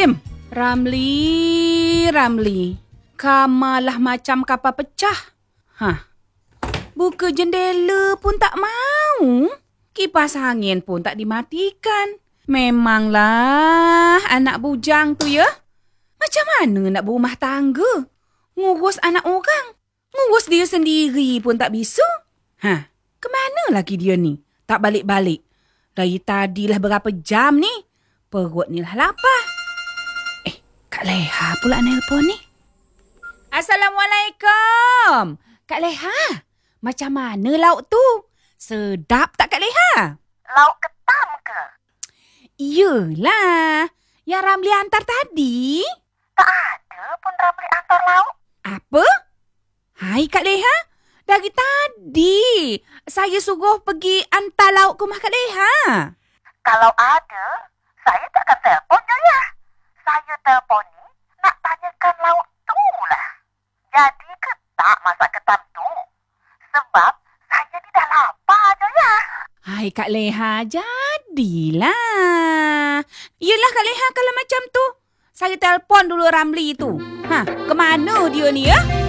Diam. Ramli. Kamalah macam kapal pecah. Buka jendela pun tak mau. Kipas angin pun tak dimatikan. Memanglah anak bujang tu ya. Macam mana nak berumah tangga? Ngurus anak orang. Ngurus dia sendiri pun tak bisa. Kemana lagi dia ni? Tak balik-balik. Dari tadilah berapa jam ni? Perut ni lah lapar. Kak Leha pula nelpon ni. Assalamualaikum. Kak Leha, macam mana lauk tu? Sedap tak Kak Leha? Lauk ketam ke? Iyalah. Yang Ramli hantar tadi. Tak ada pun Ramli hantar lauk. Apa? Hai Kak Leha. Dari tadi saya suruh pergi hantar lauk ke rumah Kak Leha. Kalau ada, saya takkan telpon je ya. Saya telpon ni nak tanyakan lauk tu lah. Jadi ke tak masak ketam tu? Sebab saya ni dah lapar je ya. Hai Kak Leha, jadilah. Yelah Kak Leha, kalau macam tu, saya telpon dulu Ramli tu. Kemana dia ni ya?